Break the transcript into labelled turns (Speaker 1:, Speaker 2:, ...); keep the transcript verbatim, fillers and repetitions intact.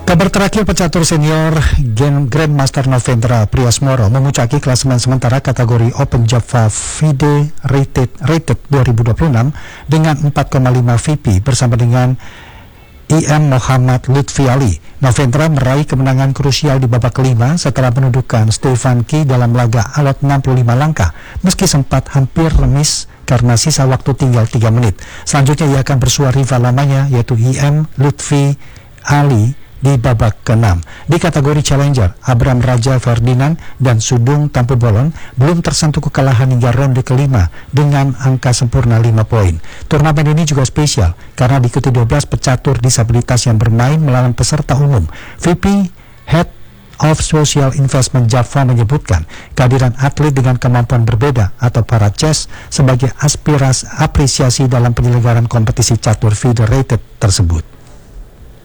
Speaker 1: Kabar terakhir pecatur senior Grandmaster Novendra Priasmoro memuncaki klasemen sementara kategori Open Java FIDE Rated, Rated dua ribu dua puluh enam dengan empat koma lima V P bersama dengan I M Muhammad Lutfi Ali. Novendra meraih kemenangan krusial di babak kelima setelah menundukkan Stefan Ki dalam laga alot enam puluh lima langkah meski sempat hampir remis karena sisa waktu tinggal tiga menit. Selanjutnya ia akan bersua rival lamanya yaitu I M Lutfi Ali di babak keenam. Di kategori Challenger, Abram Raja Ferdinand dan Sudung Tampu Bolon belum tersentuh kekalahan hingga ronde kelima dengan angka sempurna lima poin. Turnamen ini juga spesial karena diikuti dua belas pecatur disabilitas yang bermain melawan peserta umum. V P Head of Social Investment Java menyebutkan kehadiran atlet dengan kemampuan berbeda atau para chess sebagai aspirasi apresiasi dalam penyelenggaraan kompetisi catur FIDE Rated tersebut.